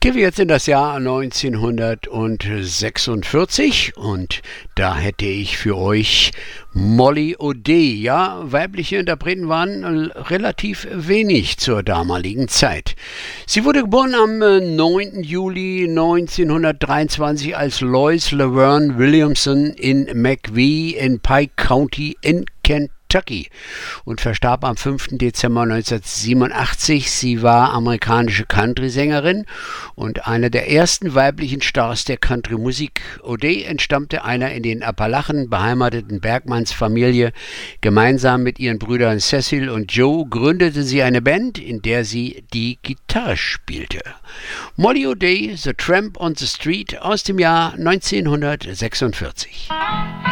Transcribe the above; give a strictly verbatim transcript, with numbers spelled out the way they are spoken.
Gehen wir jetzt in das Jahr neunzehnhundertsechsundvierzig und da hätte ich für euch Molly O'Day. Ja, weibliche Interpreten waren relativ wenig zur damaligen Zeit. Sie wurde geboren am neunten Juli neunzehnhundertdreiundzwanzig als Lois Laverne Williamson in McVeigh in Pike County in Kentucky und verstarb am fünften Dezember neunzehnhundertsiebenundachtzig. Sie war amerikanische Country-Sängerin und eine der ersten weiblichen Stars der Country-Musik. O'Day entstammte einer in den Appalachen beheimateten Bergmannsfamilie. Gemeinsam mit ihren Brüdern Cecil und Joe gründete sie eine Band, in der sie die Gitarre spielte. Molly O'Day, The Tramp on the Street aus dem Jahr neunzehnhundertsechsundvierzig.